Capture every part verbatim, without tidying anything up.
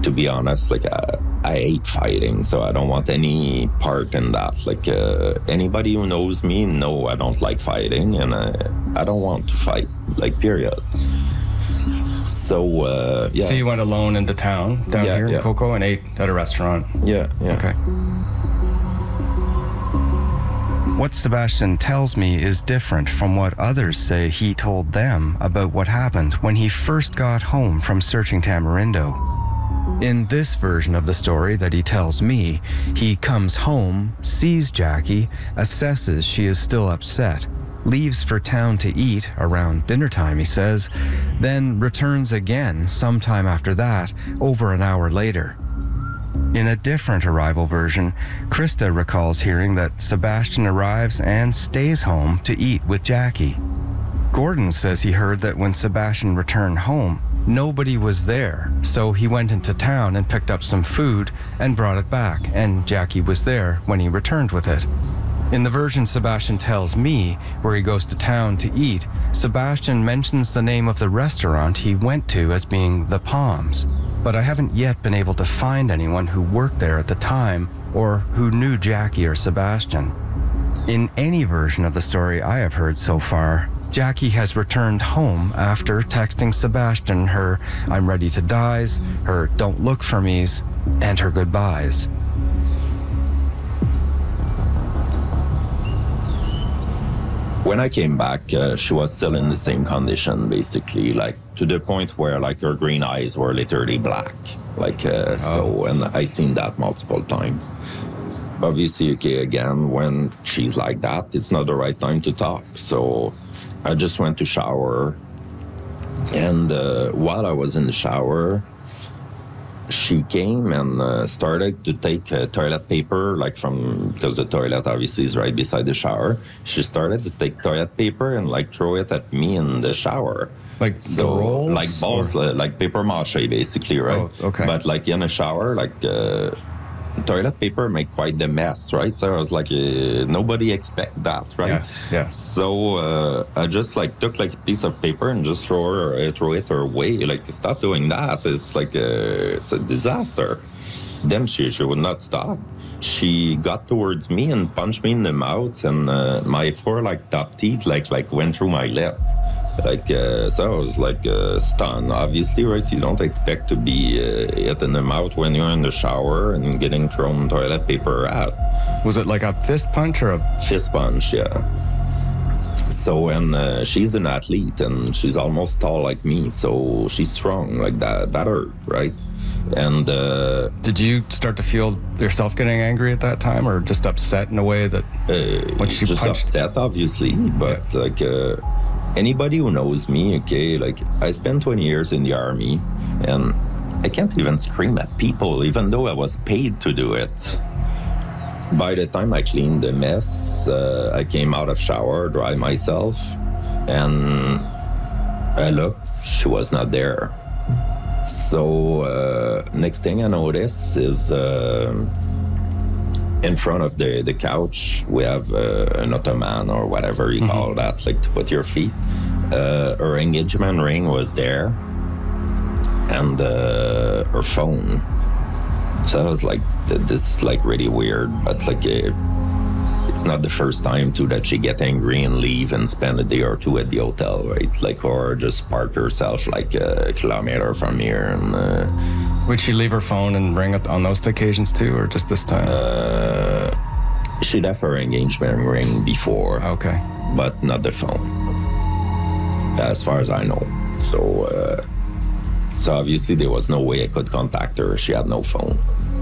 to be honest, like I, I hate fighting, so I don't want any part in that. Like uh, anybody who knows me know I don't like fighting, and I, I don't want to fight, like period. So uh, yeah. So you went alone into town down yeah, here yeah. in Coco and ate at a restaurant? Yeah, yeah. Okay. What Sebastian tells me is different from what others say he told them about what happened when he first got home from searching Tamarindo. In this version of the story that he tells me, he comes home, sees Jackie, assesses she is still upset, leaves for town to eat around dinner time, he says, then returns again sometime after that, over an hour later. In a different arrival version, Krista recalls hearing that Sebastian arrives and stays home to eat with Jackie. Gordon says he heard that when Sebastian returned home, nobody was there, so he went into town and picked up some food and brought it back, and Jackie was there when he returned with it. In the version Sebastian tells me, where he goes to town to eat, Sebastian mentions the name of the restaurant he went to as being The Palms, but I haven't yet been able to find anyone who worked there at the time or who knew Jackie or Sebastian. In any version of the story I have heard so far, Jackie has returned home after texting Sebastian her "I'm ready to die's," her "don't look for me's," and her goodbyes. When I came back, uh, she was still in the same condition, basically, like to the point where like her green eyes were literally black. Like, uh, oh. so, and I seen that multiple times. Obviously, okay, again, when she's like that, it's not the right time to talk. So I just went to shower. And uh, while I was in the shower, she came and uh, started to take uh, toilet paper, like from, because the toilet obviously is right beside the shower. She started to take toilet paper and like throw it at me in the shower. Like so, the rolls? Like balls, uh, like paper mache basically, right? Oh, okay. But like in a shower, like uh, toilet paper make quite the mess, right? So I was like, uh, nobody expect that, right? Yeah, yeah. So uh, I just like took like a piece of paper and just throw her, uh, throw it her way. Like, stop doing that. It's like a, it's a disaster. Then she, she would not stop. She got towards me and punched me in the mouth, and uh, my four like top teeth like like went through my lip. Like, uh, so I was like uh, stunned, obviously, right? You don't expect to be uh, hit in the mouth when you're in the shower and getting thrown toilet paper at. Was it like a fist punch or a... Fist punch, yeah. So, and uh, she's an athlete and she's almost tall like me, so she's strong, like that, that hurt, right? And uh, did you start to feel yourself getting angry at that time, or just upset in a way that uh, when she just punched... upset, obviously, but yeah. like... Uh, Anybody who knows me, okay, like I spent twenty years in the army and I can't even scream at people, even though I was paid to do it. By the time I cleaned the mess, uh, I came out of shower, dry myself, and I looked, she was not there. So uh, next thing I noticed is uh, in front of the, the couch, we have uh, an ottoman or whatever you mm-hmm. call that, like to put your feet. Uh, her engagement ring was there, and uh, her phone. So I was like, this is like really weird, but like it, it's not the first time too that she get angry and leave and spend a day or two at the hotel, right? Like, or just park herself like a kilometer from here and... Uh, Would she leave her phone and ring it on those occasions too, or just this time? Uh, she'd have her engagement ring before. Okay. But not the phone, as far as I know. So, uh, so obviously there was no way I could contact her. She had no phone.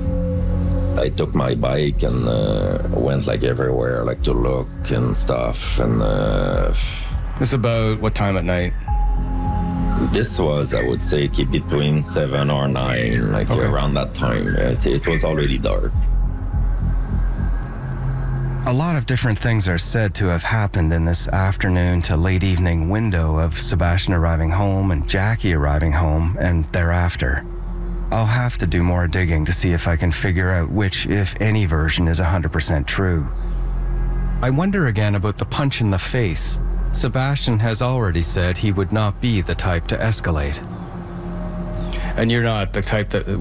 I took my bike and uh, went like everywhere, like to look and stuff. And uh, it's about what time at night? This was, I would say, keep between seven or nine, like okay. around that time. It, it was already dark. A lot of different things are said to have happened in this afternoon to late evening window of Sebastian arriving home and Jackie arriving home and thereafter. I'll have to do more digging to see if I can figure out which, if any, version is one hundred percent true. I wonder again about the punch in the face. Sebastian has already said he would not be the type to escalate. And you're not the type that